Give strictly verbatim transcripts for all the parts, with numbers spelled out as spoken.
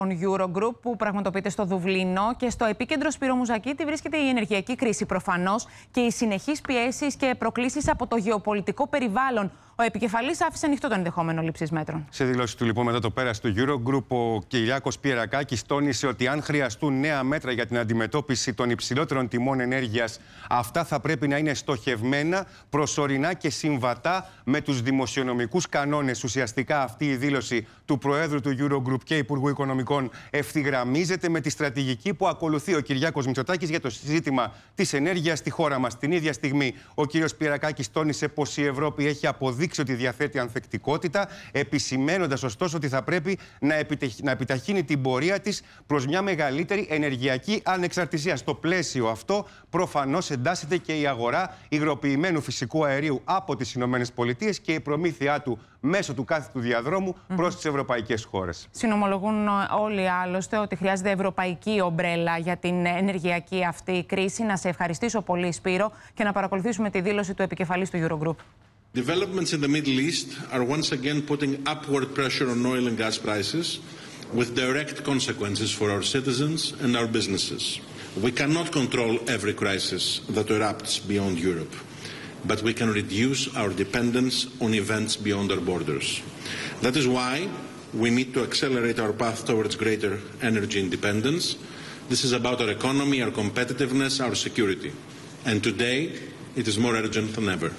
Eurogroup που πραγματοποιείται στο Δουβλίνο, και στο επίκεντρο, Σπύρο Μουζακίτη, βρίσκεται η ενεργειακή κρίση προφανώς και οι συνεχείς πιέσεις και προκλήσεις από το γεωπολιτικό περιβάλλον. Ο επικεφαλής άφησε ανοιχτό το ενδεχόμενο λήψης μέτρων. Σε δήλωση του λοιπόν μετά το πέρας του Eurogroup, ο Κυριάκος Πιερακάκης τόνισε ότι αν χρειαστούν νέα μέτρα για την αντιμετώπιση των υψηλότερων τιμών ενέργειας, αυτά θα πρέπει να είναι στοχευμένα, προσωρινά και συμβατά με τους δημοσιονομικούς κανόνες. Ουσιαστικά αυτή η δήλωση του Προέδρου του Eurogroup και Υπουργού Οικονομικών ευθυγραμμίζεται με τη στρατηγική που ακολουθεί ο Κυριάκος Μητσοτάκης για το συζήτημα της ενέργειας στη χώρα μας. Την ίδια στιγμή, ο κ. Πιερακάκης τόνισε πως η Ευρώπη έχει αποδείξει ότι διαθέτει ανθεκτικότητα, επισημαίνοντας ωστόσο ότι θα πρέπει να, επιτεχ... να επιταχύνει την πορεία της προς μια μεγαλύτερη ενεργειακή ανεξαρτησία. Στο πλαίσιο αυτό, προφανώς εντάσσεται και η αγορά υγροποιημένου φυσικού αερίου από τις Ηνωμένες Πολιτείες και η προμήθειά του μέσω του κάθετου διαδρόμου mm-hmm. προς τις ευρωπαϊκές χώρες. Συνομολογούν όλοι άλλωστε ότι χρειάζεται ευρωπαϊκή ομπρέλα για την ενεργειακή αυτή κρίση. Να σε ευχαριστήσω πολύ, Σπύρο, και να παρακολουθήσουμε τη δήλωση του επικεφαλής του Eurogroup. Developments in the Middle East are once again putting upward pressure on oil and gas prices, with direct consequences for our citizens and our businesses. We cannot control every crisis that erupts beyond Europe, but we can reduce our dependence on events beyond our borders. That is why we need to accelerate our path towards greater energy independence. This is about our economy, our competitiveness, our security. And today, it is more urgent than ever.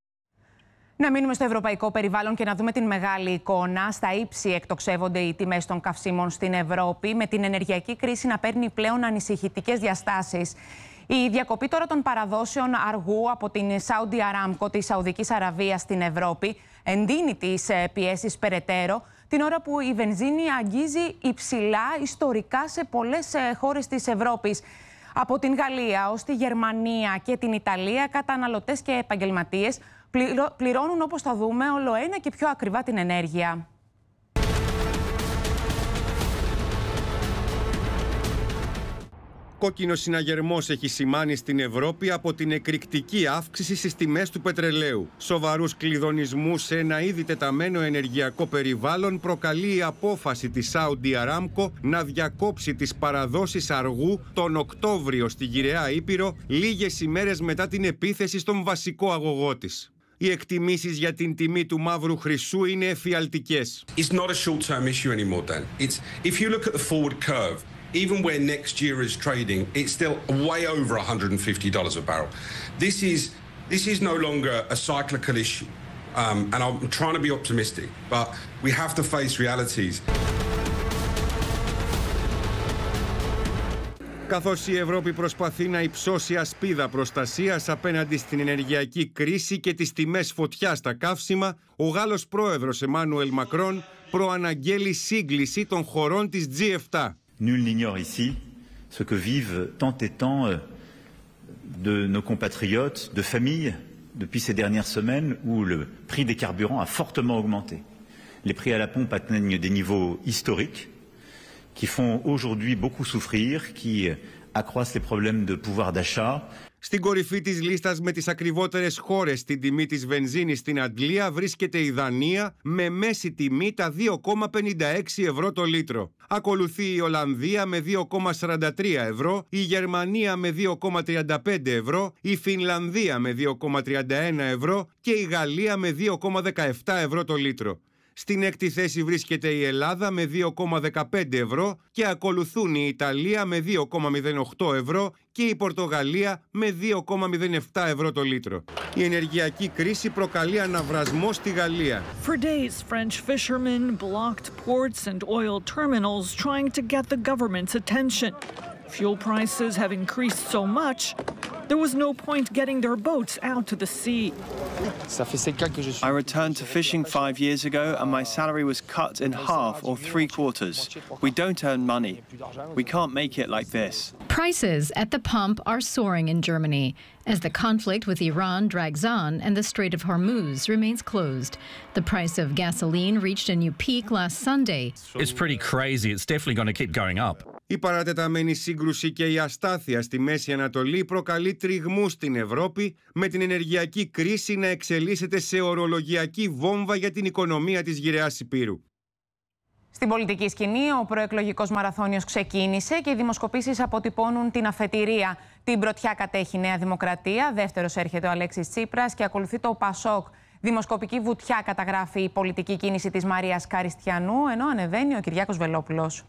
Να μείνουμε στο ευρωπαϊκό περιβάλλον και να δούμε την μεγάλη εικόνα. Στα ύψη εκτοξεύονται οι τιμές των καυσίμων στην Ευρώπη, με την ενεργειακή κρίση να παίρνει πλέον ανησυχητικές διαστάσεις. Η διακοπή τώρα των παραδόσεων αργού από την Saudi Aramco της Σαουδικής Αραβίας στην Ευρώπη εντείνει τις πιέσεις περαιτέρω, την ώρα που η βενζίνη αγγίζει υψηλά ιστορικά σε πολλές χώρες της Ευρώπης. Από την Γαλλία ως τη Γερμανία και την Ιταλία, καταναλωτές και επαγγελματίες πληρώνουν, όπως θα δούμε, όλο ένα και πιο ακριβά την ενέργεια. Κόκκινος συναγερμός έχει σημάνει στην Ευρώπη από την εκρηκτική αύξηση στις τιμές του πετρελαίου. Σοβαρούς κλειδονισμούς σε ένα ήδη τεταμένο ενεργειακό περιβάλλον προκαλεί η απόφαση της Saudi Aramco να διακόψει τις παραδόσεις αργού τον Οκτώβριο στη Γυραιά Ήπειρο, λίγες ημέρες μετά την επίθεση στον βασικό αγωγό της. Οι εκτιμήσεις για την τιμή του μαύρου χρυσού είναι εφιαλτικές. It's not a short-term issue anymore, Dan. It's if you look at the forward curve, even where next year is trading, it's still way over one hundred fifty dollars a barrel. This is this is no longer a cyclical issue, um, and I'm trying to be optimistic, but we have to face realities. Καθώς η Ευρώπη προσπαθεί να υψώσει ασπίδα προστασίας απέναντι στην ενεργειακή κρίση και τις τιμές φωτιάς στα καύσιμα, ο Γάλλος πρόεδρος Εμμάνουελ Μακρόν προαναγγέλει σύγκληση των χωρών της τζι επτά. Nul n'ignore ici ce que vivent tant et tant de nos compatriotes, de familles, depuis ces dernières semaines où le prix des carburants a fortement augmenté. Les prix à la pompe atteignent des niveaux historiques qui font aujourd'hui beaucoup souffrir, qui accroissent les problèmes de pouvoir d'achat. Στην κορυφή της λίστας με τις ακριβότερες χώρες στην τιμή της βενζίνης στην Αγγλία βρίσκεται η Δανία με μέση τιμή τα δύο κόμμα πενήντα έξι ευρώ το λίτρο. Ακολουθεί η Ολλανδία με δύο κόμμα σαράντα τρία ευρώ, η Γερμανία με δύο κόμμα τριάντα πέντε ευρώ, η Φινλανδία με δύο κόμμα τριάντα ένα ευρώ και η Γαλλία με δύο κόμμα δεκαεπτά ευρώ το λίτρο. Στην έκτη θέση βρίσκεται η Ελλάδα με δύο κόμμα δεκαπέντε ευρώ και ακολουθούν η Ιταλία με δύο κόμμα μηδέν οκτώ ευρώ και η Πορτογαλία με δύο κόμμα μηδέν επτά ευρώ το λίτρο. Η ενεργειακή κρίση προκαλεί αναβρασμό στη Γαλλία. For days, French fishermen blocked ports and oil terminals trying to get the government's attention. Fuel prices have increased so much, there was no point getting their boats out to the sea. I returned to fishing five years ago and my salary was cut in half or three quarters. We don't earn money. We can't make it like this. Prices at the pump are soaring in Germany as the conflict with Iran drags on and the Strait of Hormuz remains closed. The price of gasoline reached a new peak last Sunday. It's pretty crazy. It's definitely going to keep going up. Η παρατεταμένη σύγκρουση και η αστάθεια στη Μέση Ανατολή προκαλεί τριγμούς στην Ευρώπη, με την ενεργειακή κρίση να εξελίσσεται σε ορολογιακή βόμβα για την οικονομία της Γυραιάς Ηπείρου. Στην πολιτική σκηνή, ο προεκλογικός μαραθώνιος ξεκίνησε και οι δημοσκοπήσεις αποτυπώνουν την αφετηρία. Την πρωτιά κατέχει η Νέα Δημοκρατία, δεύτερος έρχεται ο Αλέξης Τσίπρας και ακολουθεί το Πασόκ. Δημοσκοπική βουτιά καταγράφει η πολιτική κίνηση της Μαρίας Καριστιανού, ενώ ανεβαίνει ο Κυριάκος Βελόπουλος.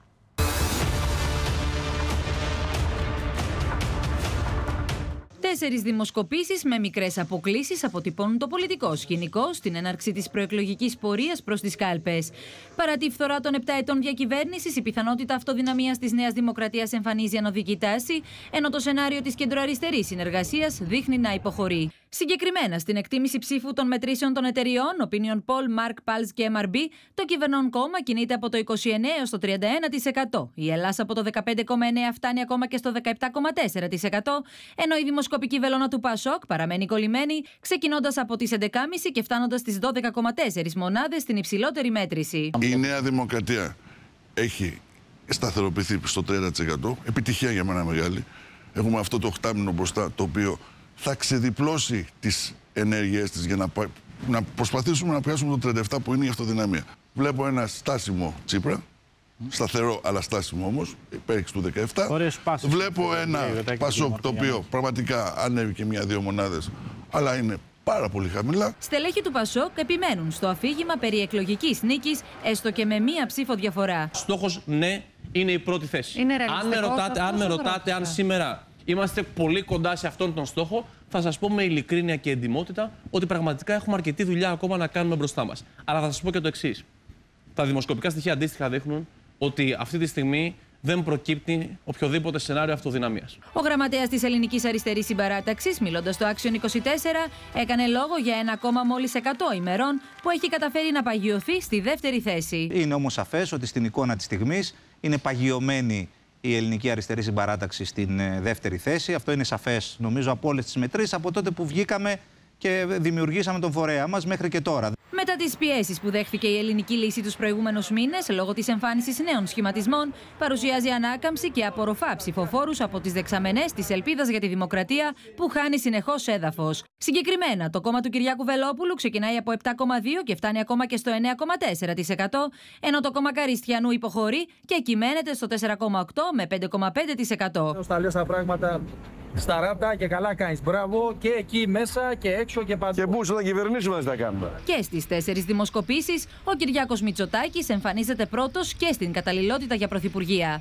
Τέσσερις δημοσκοπήσεις με μικρές αποκλίσεις αποτυπώνουν το πολιτικό σκηνικό στην έναρξη της προεκλογικής πορείας προς τις κάλπες. Παρά τη φθορά των επτά ετών διακυβέρνησης, η πιθανότητα αυτοδυναμίας της Νέας Δημοκρατίας εμφανίζει ανωδική τάση, ενώ το σενάριο της κεντροαριστερής συνεργασίας δείχνει να υποχωρεί. Συγκεκριμένα, στην εκτίμηση ψήφου των μετρήσεων των εταιριών, Opinion Poll, Mark Pulse και εμ αρ μπι, το κυβερνών κόμμα κινείται από το είκοσι εννέα έως το τριάντα ένα τοις εκατό. Η Ελλάς από το δεκαπέντε κόμμα εννέα τοις εκατό φτάνει ακόμα και στο δεκαεπτά κόμμα τέσσερα τοις εκατό, ενώ η δημοσκοπική βελόνα του Πασόκ παραμένει κολλημένη, ξεκινώντας από τις έντεκα κόμμα πέντε και φτάνοντας στις δώδεκα κόμμα τέσσερα μονάδες στην υψηλότερη μέτρηση. Η Νέα Δημοκρατία έχει σταθεροποιηθεί στο τριάντα τοις εκατό, επιτυχία για μένα μεγάλη. Έχουμε αυτό το οχτάμηνο μπροστά, το οποίο θα ξεδιπλώσει τις ενέργειές της για να, να προσπαθήσουμε να πιάσουμε το τριάντα επτά που είναι η αυτοδυναμία. Βλέπω ένα στάσιμο Τσίπρα, σταθερό αλλά στάσιμο όμως, υπέρηξη του δεκαεπτά. Βλέπω ένα Πασόκ το οποίο πραγματικά ανέβηκε μία-δύο μονάδες, αλλά είναι πάρα πολύ χαμηλά. Στελέχοι του Πασόκ επιμένουν στο αφήγημα περί εκλογικής νίκης, έστω και με μία ψήφο διαφορά. Στόχος, ναι, είναι η πρώτη θέση. Είναι αν με ρωτάτε, αν, με ρωτάτε αν σήμερα είμαστε πολύ κοντά σε αυτόν τον στόχο, θα σας πω με ειλικρίνεια και εντιμότητα ότι πραγματικά έχουμε αρκετή δουλειά ακόμα να κάνουμε μπροστά μας. Αλλά θα σας πω και το εξής. Τα δημοσκοπικά στοιχεία αντίστοιχα δείχνουν ότι αυτή τη στιγμή δεν προκύπτει οποιοδήποτε σενάριο αυτοδυναμίας. Ο γραμματέας της Ελληνικής Αριστερής Συμπαράταξης, μιλώντας στο Action είκοσι τέσσερα, έκανε λόγο για ένα κόμμα μόλις εκατό ημερών που έχει καταφέρει να παγιωθεί στη δεύτερη θέση. Είναι όμως σαφές ότι στην εικόνα της στιγμής είναι παγιωμένη η Ελληνική Αριστερή Συμπαράταξη στην δεύτερη θέση. Αυτό είναι σαφές, νομίζω, από όλες τις μετρήσεις, από τότε που βγήκαμε και δημιουργήσαμε τον φορέα μας μέχρι και τώρα. Μετά τις πιέσεις που δέχθηκε η ελληνική λύση τους προηγούμενους μήνες λόγω της εμφάνισης νέων σχηματισμών, παρουσιάζει ανάκαμψη και απορροφά ψηφοφόρους από τις δεξαμενές της Ελπίδας για τη Δημοκρατία που χάνει συνεχώς έδαφος. Συγκεκριμένα, το κόμμα του Κυριάκου Βελόπουλου ξεκινάει από επτά κόμμα δύο και φτάνει ακόμα και στο εννέα κόμμα τέσσερα τοις εκατό, ενώ το κόμμα Καριστιανού υποχωρεί και κυμαίνεται στο τέσσερα κόμμα οκτώ με πέντε κόμμα πέντε τοις εκατό. Στα λες τα πράγματα στα ράτα και καλά κάνεις. Μπράβο, και εκεί μέσα και έξω και παντού. Και πού θα κυβερνήσουμε να τα κάνουμε. Και στις τέσσερις δημοσκοπήσεις, ο Κυριάκος Μητσοτάκης εμφανίζεται πρώτος και στην καταλληλότητα για πρωθυπουργία.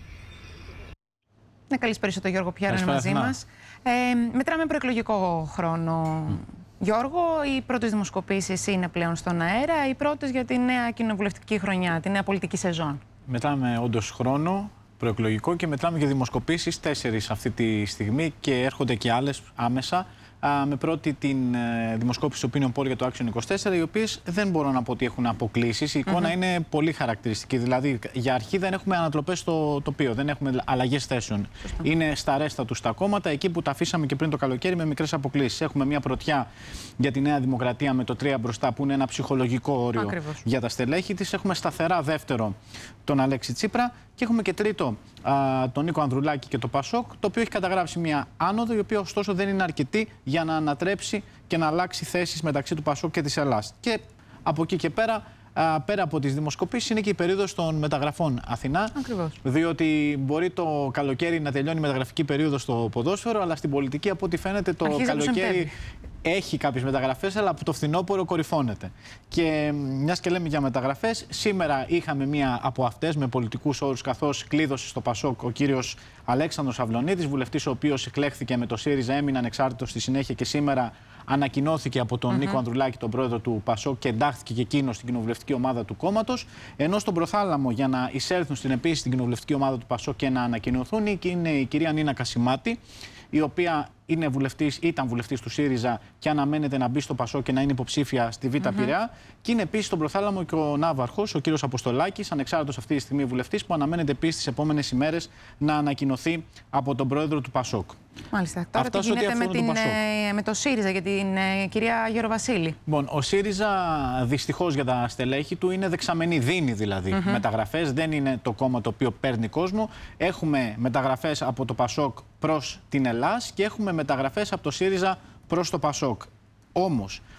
Να καλησπέρισω τον Γιώργο Πιάρο, είναι μαζί μας. Ε, μετράμε προεκλογικό χρόνο. Mm. Γιώργο, οι πρώτες δημοσκοπήσεις είναι πλέον στον αέρα, οι πρώτες για τη νέα κοινοβουλευτική χρονιά, τη νέα πολιτική σεζόν. Μετράμε όντως χρόνο προεκλογικό και μετράμε και δημοσκοπήσεις, τέσσερις αυτή τη στιγμή και έρχονται και άλλες άμεσα. Με πρώτη την ε, δημοσκόπηση του Opinion Poll για το Action είκοσι τέσσερα, οι οποίες δεν μπορώ να πω ότι έχουν αποκλήσεις. Η εικόνα mm-hmm. είναι πολύ χαρακτηριστική. Δηλαδή, για αρχή δεν έχουμε ανατροπές στο τοπίο, δεν έχουμε αλλαγές θέσεων. Σωστά. Είναι στα ρέστα τους τα κόμματα, εκεί που τα αφήσαμε και πριν το καλοκαίρι με μικρές αποκλήσεις. Έχουμε μια πρωτιά για τη Νέα Δημοκρατία με το τρία μπροστά, που είναι ένα ψυχολογικό όριο Ακριβώς. για τα στελέχη της. Έχουμε σταθερά δεύτερο τον Αλέξη Τσίπρα και έχουμε και τρίτο α, τον Νίκο Ανδρουλάκη και το Πασόκ, το οποίο έχει καταγράψει μια άνοδο, η οποία ωστόσο δεν είναι αρκετή για να ανατρέψει και να αλλάξει θέσεις μεταξύ του Πασόκ και της Ελλάς. Και από εκεί και πέρα, α, πέρα από τις δημοσκοπήσεις, είναι και η περίοδος των μεταγραφών Αθηνά. Ακριβώς. Διότι μπορεί το καλοκαίρι να τελειώνει η μεταγραφική περίοδος στο ποδόσφαιρο, αλλά στην πολιτική, από ό,τι φαίνεται, το Αρχίζει καλοκαίρι έχει κάποιες μεταγραφές, αλλά από το φθινόπωρο κορυφώνεται. Και μιας και λέμε για μεταγραφές, σήμερα είχαμε μία από αυτές με πολιτικούς όρους, καθώς κλείδωσε στο Πασόκ ο κύριος Αλέξανδρος Αυλωνίτης, βουλευτής ο οποίος εκλέχθηκε με το ΣΥΡΙΖΑ, έμεινε ανεξάρτητος στη συνέχεια και σήμερα ανακοινώθηκε από τον mm-hmm. Νίκο Ανδρουλάκη, τον πρόεδρο του Πασόκ, και εντάχθηκε και εκείνο στην κοινοβουλευτική ομάδα του κόμματος. Ενώ στον προθάλαμο για να εισέλθουν στην επίσης στην κοινοβουλευτική ομάδα του Πασόκ και να ανακοινωθούν είναι η κυρία Νίνα Κασιμάτη, η οποία είναι βουλευτής, ήταν βουλευτής του ΣΥΡΙΖΑ και αναμένεται να μπει στο Πασόκ και να είναι υποψήφια στη Β' mm-hmm. Πειραιά. Και είναι επίσης στον προθάλαμο και ο ναύαρχος, ο κύριος Αποστολάκης, ανεξάρτητος αυτή τη στιγμή βουλευτής, που αναμένεται επίσης τις επόμενες ημέρες να ανακοινωθεί από τον πρόεδρο του Πασόκ. Μάλιστα. Τώρα Αυτά τι γίνεται με, την, ε, με το ΣΥΡΙΖΑ για την ε, κυρία Γεροβασίλη. Λοιπόν, ο ΣΥΡΙΖΑ δυστυχώς για τα στελέχη του είναι δεξαμενή, δίνει δηλαδή mm-hmm. μεταγραφές, δεν είναι το κόμμα το οποίο παίρνει κόσμο. Έχουμε μεταγραφές από το Πασόκ προς την Ελλάς και έχουμε μεταγραφές από το ΣΥΡΙΖΑ προς το Πασόκ. Όμως,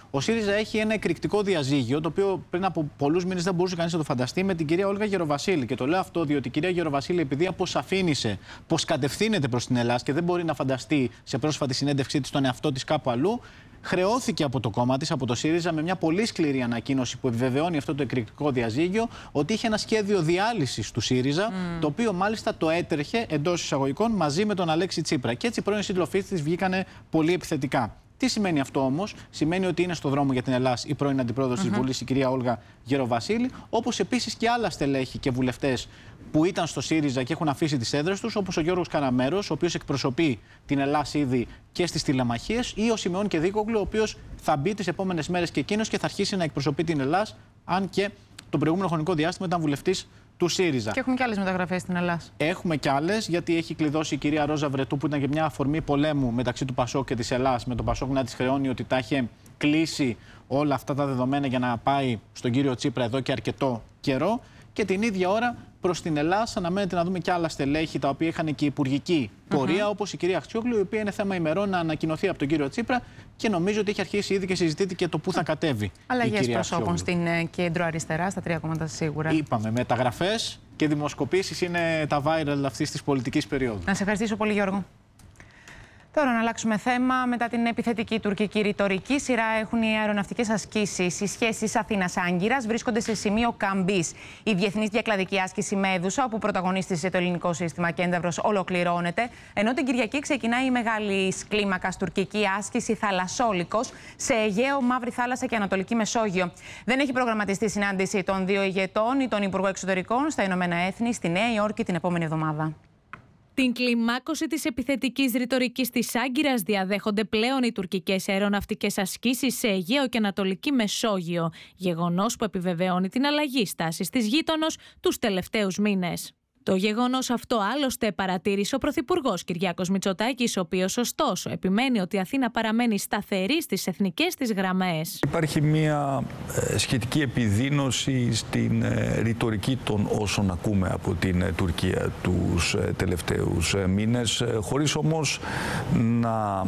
Ο ΣΥΡΙΖΑ έχει ένα εκρηκτικό διαζύγιο, το οποίο πριν από πολλούς μήνες δεν μπορούσε κανείς να το φανταστεί, με την κυρία Όλγα Γεροβασίλη. Και το λέω αυτό διότι η κυρία Γεροβασίλη, επειδή αποσαφήνισε πως κατευθύνεται προς την Ελλάδα και δεν μπορεί να φανταστεί σε πρόσφατη συνέντευξή της τον εαυτό της κάπου αλλού, χρεώθηκε από το κόμμα της, από το ΣΥΡΙΖΑ, με μια πολύ σκληρή ανακοίνωση που επιβεβαιώνει αυτό το εκρηκτικό διαζύγιο, ότι είχε ένα σχέδιο διάλυσης του ΣΥΡΙΖΑ, mm. το οποίο μάλιστα το έτρεχε εντός εισαγωγικών μαζί με τον Αλέξη Τσίπρα. Και έτσι οι πρώην σύντροφοί της βγήκανε πολύ επιθετικά. Τι σημαίνει αυτό όμως? Σημαίνει ότι είναι στο δρόμο για την Ελλάδα η πρώην αντιπρόεδρος mm-hmm. της Βουλής, η κυρία Όλγα Γεροβασίλη, όπως επίσης και άλλα στελέχη και βουλευτές που ήταν στο ΣΥΡΙΖΑ και έχουν αφήσει τις έδρες τους, όπως ο Γιώργος Καραμέρος, ο οποίος εκπροσωπεί την Ελλάδα ήδη και στις τηλεμαχίες, ή ο Σιμεών Κεδίκογλου, ο οποίος θα μπει τις επόμενες μέρες και εκείνος και θα αρχίσει να εκπροσωπεί την Ελλάδα, αν και το προηγούμενο χρονικό διάστημα ήταν βουλευτής του ΣΥΡΙΖΑ. Και έχουμε και άλλες μεταγραφές στην Ελλάδα. Έχουμε και άλλες, γιατί έχει κλειδώσει η κυρία Ρόζα Βρετού, που ήταν και μια αφορμή πολέμου μεταξύ του Πασόκ και της Ελλάδας, με τον Πασόκ να της χρεώνει ότι τα είχε κλείσει όλα αυτά τα δεδομένα για να πάει στον κύριο Τσίπρα εδώ και αρκετό καιρό. Και την ίδια ώρα προς την Ελλάδα αναμένεται να δούμε και άλλα στελέχη, τα οποία είχαν και υπουργική πορεία, mm-hmm. όπως η κυρία Αξιόγλου, η οποία είναι θέμα ημερών να ανακοινωθεί από τον κύριο Τσίπρα και νομίζω ότι έχει αρχίσει ήδη και συζητείται και το πού θα κατέβει. Αλλαγές προσώπων στην κέντρο αριστερά, στα τρία κόμματα σίγουρα. Είπαμε, μεταγραφές και δημοσκοπήσεις είναι τα viral αυτής της πολιτικής περίοδου. Να σε ευχαριστήσω πολύ, Γιώργο. Τώρα να αλλάξουμε θέμα. Μετά την επιθετική τουρκική ρητορική, σειρά έχουν οι αεροναυτικές ασκήσεις. Οι σχέσεις Αθήνας-Άγκυρας βρίσκονται σε σημείο καμπής. Η διεθνής διακλαδική άσκηση Μέδουσα, όπου πρωταγωνίστησε το ελληνικό σύστημα Κένταυρος, ολοκληρώνεται. Ενώ την Κυριακή ξεκινάει η μεγάλη κλίμακα τουρκική άσκηση Θαλασσόλικος σε Αιγαίο, Μαύρη Θάλασσα και Ανατολική Μεσόγειο. Δεν έχει προγραμματιστεί συνάντηση των δύο ηγετών ή των Υπουργών Εξωτερικών στα Ηνωμένα Έθνη στη Νέα Υόρκη την επόμενη εβδομάδα. Την κλιμάκωση της επιθετικής ρητορικής της Άγκυρας διαδέχονται πλέον οι τουρκικές αεροναυτικές ασκήσεις σε Αιγαίο και Ανατολική Μεσόγειο, γεγονός που επιβεβαιώνει την αλλαγή στάσης της γείτονος τους τελευταίους μήνες. Το γεγονός αυτό άλλωστε παρατήρησε ο Πρωθυπουργός Κυριάκος Μητσοτάκης, ο οποίος ωστόσο επιμένει ότι η Αθήνα παραμένει σταθερή στις εθνικές της γραμμές. Υπάρχει μια σχετική επιδείνωση στην ρητορική των όσων ακούμε από την Τουρκία τους τελευταίους μήνες, χωρίς όμως να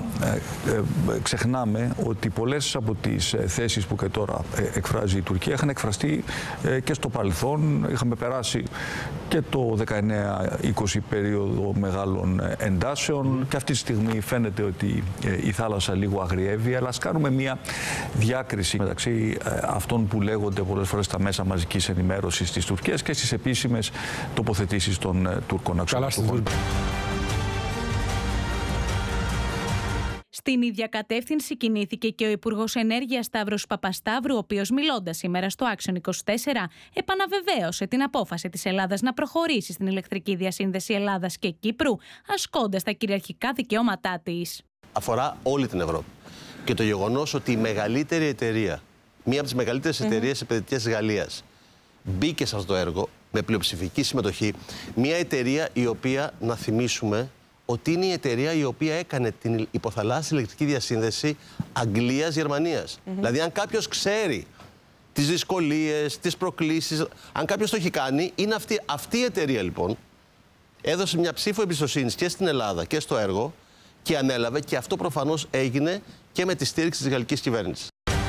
ξεχνάμε ότι πολλές από τις θέσεις που και τώρα εκφράζει η Τουρκία είχαν εκφραστεί και στο παρελθόν. Είχαμε περάσει και το δεκαεννέα είκοσι περίοδο μεγάλων εντάσεων και αυτή τη στιγμή φαίνεται ότι η θάλασσα λίγο αγριεύει, αλλά ας κάνουμε μια διάκριση μεταξύ αυτών που λέγονται πολλές φορές στα μέσα μαζικής ενημέρωσης της Τουρκίας και στις επίσημες τοποθετήσεις των Τούρκων αξιωματούχων. Στην ίδια κατεύθυνση κινήθηκε και ο Υπουργός Ενέργειας Σταύρος Παπασταύρου, ο οποίος μιλώντας σήμερα στο Action είκοσι τέσσερα επαναβεβαίωσε την απόφαση της Ελλάδας να προχωρήσει στην ηλεκτρική διασύνδεση Ελλάδας και Κύπρου, ασκώντας τα κυριαρχικά δικαιώματά της. Αφορά όλη την Ευρώπη. Και το γεγονός ότι η μεγαλύτερη εταιρεία, μία από τις μεγαλύτερες mm-hmm. εταιρείες επενδυτικές της Γαλλίας, μπήκε σε αυτό το έργο με πλειοψηφική συμμετοχή, μία εταιρεία η οποία, να θυμίσουμε, ότι είναι η εταιρεία η οποία έκανε την υποθαλάσσια ηλεκτρική διασύνδεση Αγγλίας-Γερμανίας. Mm-hmm. Δηλαδή, αν κάποιος ξέρει τις δυσκολίες, τις προκλήσεις, αν κάποιος το έχει κάνει, είναι αυτή, αυτή η εταιρεία λοιπόν έδωσε μια ψήφο εμπιστοσύνης και στην Ελλάδα και στο έργο και ανέλαβε, και αυτό προφανώς έγινε και με τη στήριξη της γαλλικής κυβέρνησης.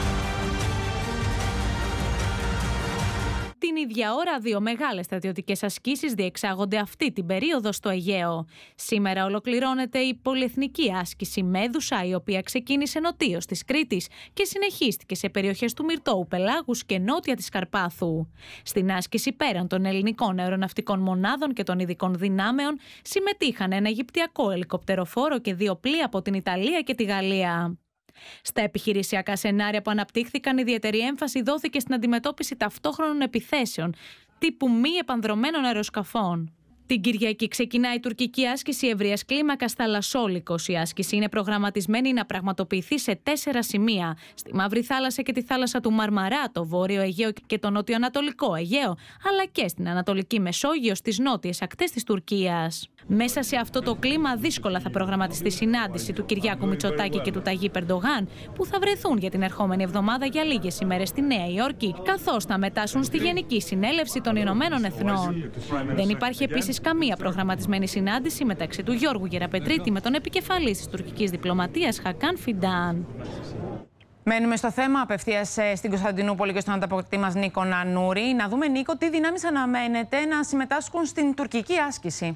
Την ίδια ώρα, δύο μεγάλες στρατιωτικές ασκήσεις διεξάγονται αυτή την περίοδο στο Αιγαίο. Σήμερα ολοκληρώνεται η πολυεθνική άσκηση Μέδουσα, η οποία ξεκίνησε νοτίως της Κρήτης και συνεχίστηκε σε περιοχές του Μυρτώου Πελάγους και νότια της Καρπάθου. Στην άσκηση, πέραν των ελληνικών αεροναυτικών μονάδων και των ειδικών δυνάμεων, συμμετείχαν ένα αιγυπτιακό ελικοπτεροφόρο και δύο πλοία από την Ιταλία και τη Γαλλία. Στα επιχειρησιακά σενάρια που αναπτύχθηκαν, ιδιαίτερη έμφαση δόθηκε στην αντιμετώπιση ταυτόχρονων επιθέσεων τύπου μη επανδρομένων αεροσκαφών. Την Κυριακή ξεκινάει η τουρκική άσκηση ευρείας κλίμακας Θαλασσόλικος. Η άσκηση είναι προγραμματισμένη να πραγματοποιηθεί σε τέσσερα σημεία: στη Μαύρη Θάλασσα και τη θάλασσα του Μαρμαρά, το Βόρειο Αιγαίο και το Νότιο-Ανατολικό Αιγαίο, αλλά και στην Ανατολική Μεσόγειο, στις νότιες ακτές της Τουρκίας. Μέσα σε αυτό το κλίμα, δύσκολα θα προγραμματιστεί συνάντηση του Κυριάκου Μητσοτάκη και του Ταγί Ερντογάν, που θα βρεθούν για την ερχόμενη εβδομάδα για λίγες ημέρες στη Νέα Υόρκη, καθώς θα μετάσχουν στη Γενική Συνέλευση των Ηνωμένων Εθνών. Δεν υπάρχει επίσης καμία προγραμματισμένη συνάντηση μεταξύ του Γιώργου Γεραπετρίτη με τον επικεφαλής της τουρκικής διπλωματίας Χακάν Φιντάν. Μένουμε στο θέμα απευθείας στην Κωνσταντινούπολη και στον ανταποκριτή μας Νίκο Νανούρη. Να δούμε, Νίκο, τι δυνάμεις αναμένεται να συμμετάσχουν στην τουρκική άσκηση.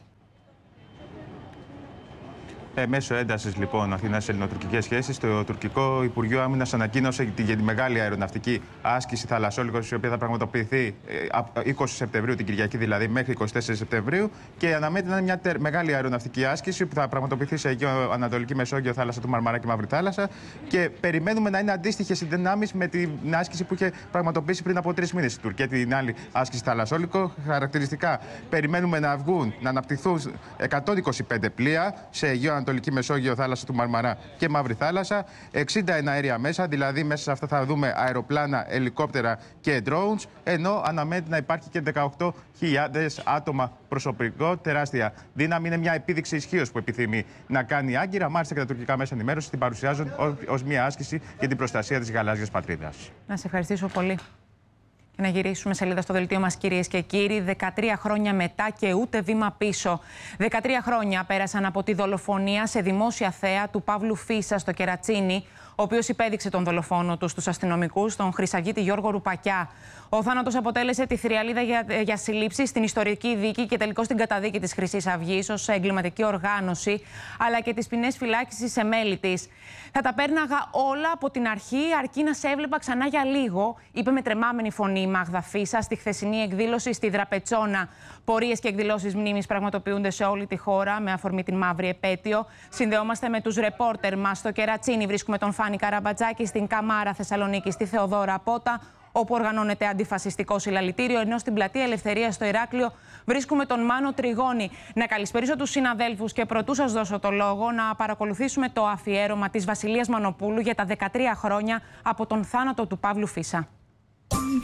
Ε, μέσω ένταση λοιπόν Αθηνά-ελληνοτουρκικές σχέσεις, το τουρκικό Υπουργείο Άμυνας ανακοίνωσε για τη μεγάλη αεροναυτική άσκηση θαλασσόλικος, η οποία θα πραγματοποιηθεί είκοσι Σεπτεμβρίου, την Κυριακή δηλαδή, μέχρι είκοσι τέσσερις Σεπτεμβρίου. Και αναμένεται να είναι μια τερ, μεγάλη αεροναυτική άσκηση που θα πραγματοποιηθεί σε Αιγαίο, Ανατολική Μεσόγειο, θάλασσα του Μαρμαρά και Μαύρη Θάλασσα. Και περιμένουμε να είναι αντίστοιχες οι δυνάμεις με την άσκηση που είχε πραγματοποιήσει πριν από τρεις μήνες η Τουρκία, την άλλη άσκηση θαλασσόλικο. Χαρακτηριστικά, περιμένουμε να βγουν, να αναπτυχθούν εκατόν είκοσι πέντε πλοία σε Αιγαίο, Ανατολική Μεσόγειο, θάλασσα του Μαρμαρά και Μαύρη Θάλασσα, εξήντα εναέρια μέσα, δηλαδή μέσα σε αυτά θα δούμε αεροπλάνα, ελικόπτερα και drones, ενώ αναμένεται να υπάρχει και δεκαοκτώ χιλιάδες άτομα προσωπικό, τεράστια δύναμη. Είναι μια επίδειξη ισχύως που επιθυμεί να κάνει η Άγκυρα. Μάλιστα και τα τουρκικά μέσα ενημέρωση την παρουσιάζουν ως μια άσκηση για την προστασία της γαλάζιας πατρίδας. Να σε ευχαριστήσω πολύ. Και να γυρίσουμε σελίδα στο δελτίο μας, κυρίες και κύριοι. δεκατρία χρόνια μετά και ούτε βήμα πίσω. δεκατρία χρόνια πέρασαν από τη δολοφονία σε δημόσια θέα του Παύλου Φίσα στο Κερατσίνι, ο οποίος υπέδειξε τον δολοφόνο του στους αστυνομικούς, τον χρυσαυγίτη Γιώργο Ρουπακιά. Ο θάνατος αποτέλεσε τη θριαλίδα για, για συλλήψεις στην ιστορική δίκη και τελικώς την καταδίκη της Χρυσής Αυγής ως εγκληματική οργάνωση, αλλά και τις ποινές φυλάκισης σε μέλη της. Θα τα πέρναγα όλα από την αρχή, αρκεί να σε έβλεπα ξανά για λίγο, είπε με τρεμάμενη φωνή η Μάγδα Φίσα στη χθεσινή εκδήλωση στη Δραπετσόνα. Πορείες και εκδηλώσεις μνήμης πραγματοποιούνται σε όλη τη χώρα με αφορμή την μαύρη επέτειο. Συνδεόμαστε με τους ρεπόρτερ μας στο Κερατσίνι. Βρίσκουμε τον Φάνη Καραμπατζάκη στην Καμάρα Θεσσαλονίκη, στη Θεοδόρα Πότα, όπου οργανώνεται αντιφασιστικό συλλαλητήριο, ενώ στην Πλατεία Ελευθερίας στο Ηράκλειο βρίσκουμε τον Μάνο Τριγώνη. Να καλησπερίσω τους συναδέλφους και πρωτού σας δώσω το λόγο να παρακολουθήσουμε το αφιέρωμα της Βασιλείας Μανοπούλου για τα δεκατρία χρόνια από τον θάνατο του Παύλου Φίσα.